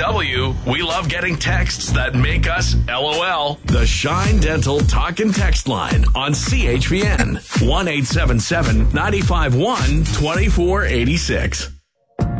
KDOW, we love getting texts that make us LOL. The Shine Dental Talk and Text line on CHPN 1-877-951-2486.